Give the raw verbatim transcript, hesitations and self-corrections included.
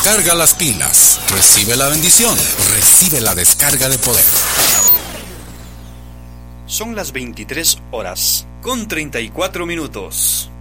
Recarga las pilas, recibe la bendición, recibe la descarga de poder. Son las veintitrés horas con treinta y cuatro minutos.